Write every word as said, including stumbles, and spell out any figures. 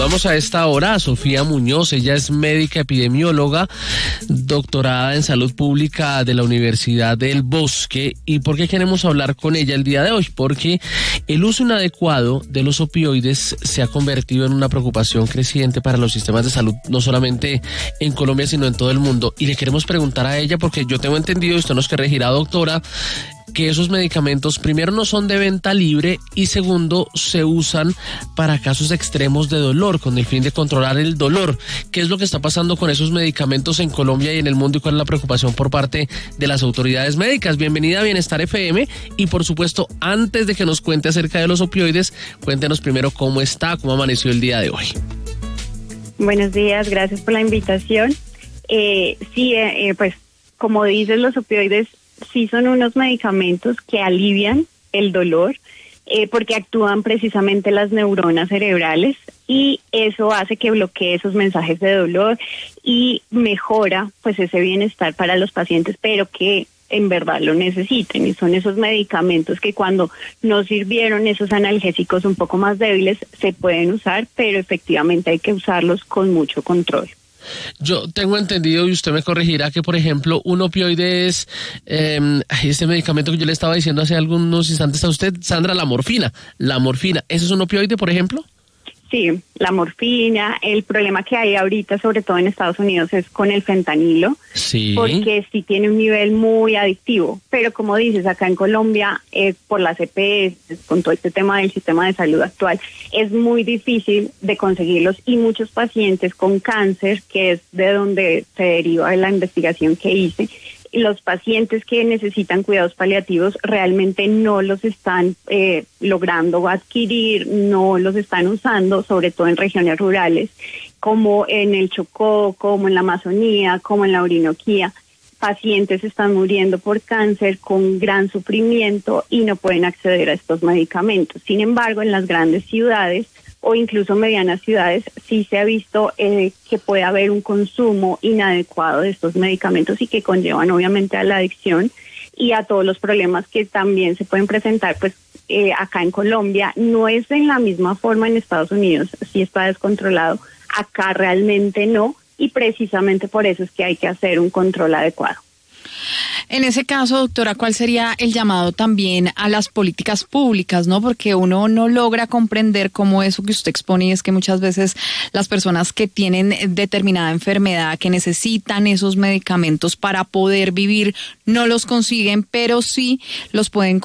Saludamos a esta hora a Sofía Muñoz. Ella es médica epidemióloga, doctorada en salud pública de la Universidad del Bosque. ¿Y por qué queremos hablar con ella el día de hoy? Porque el uso inadecuado de los opioides se ha convertido en una preocupación creciente para los sistemas de salud, no solamente en Colombia, sino en todo el mundo. Y le queremos preguntar a ella, porque yo tengo entendido, y usted nos corregirá, doctora, que esos medicamentos, primero, no son de venta libre y segundo, se usan para casos extremos de dolor, con el fin de controlar el dolor. ¿Qué es lo que está pasando con esos medicamentos en Colombia y en el mundo, y cuál es la preocupación por parte de las autoridades médicas? Bienvenida a Bienestar F M y, por supuesto, antes de que nos cuente acerca de los opioides, cuéntenos primero cómo está, cómo amaneció el día de hoy. Buenos días, gracias por la invitación. Eh, sí, eh, pues como dices, los opioides sí son unos medicamentos que alivian el dolor eh, porque actúan precisamente las neuronas cerebrales y eso hace que bloquee esos mensajes de dolor y mejora pues ese bienestar para los pacientes, pero que en verdad lo necesiten. Y son esos medicamentos que cuando no sirvieron, esos analgésicos un poco más débiles, se pueden usar, pero efectivamente hay que usarlos con mucho control. Yo tengo entendido, y usted me corregirá, que por ejemplo un opioide es eh, este medicamento que yo le estaba diciendo hace algunos instantes a usted, Sandra, la morfina. La morfina, ¿eso es un opioide, por ejemplo? Sí, la morfina. El problema que hay ahorita, sobre todo en Estados Unidos, es con el fentanilo, sí, porque sí tiene un nivel muy adictivo. Pero como dices, acá en Colombia, eh, por las E P S, con todo este tema del sistema de salud actual, es muy difícil de conseguirlos y muchos pacientes con cáncer, que es de donde se deriva la investigación que hice, los pacientes que necesitan cuidados paliativos realmente no los están eh, logrando adquirir, no los están usando, sobre todo en regiones rurales, como en el Chocó, como en la Amazonía, como en la Orinoquía. Pacientes están muriendo por cáncer con gran sufrimiento y no pueden acceder a estos medicamentos. Sin embargo, en las grandes ciudades o incluso medianas ciudades, sí se ha visto eh, que puede haber un consumo inadecuado de estos medicamentos y que conllevan obviamente a la adicción y a todos los problemas que también se pueden presentar pues eh, acá en Colombia. No es en la misma forma en Estados Unidos, sí está descontrolado, acá realmente no, y precisamente por eso es que hay que hacer un control adecuado. En ese caso, doctora, ¿cuál sería el llamado también a las políticas públicas, no? Porque uno no logra comprender cómo eso que usted expone, y es que muchas veces las personas que tienen determinada enfermedad, que necesitan esos medicamentos para poder vivir, no los consiguen, pero sí los pueden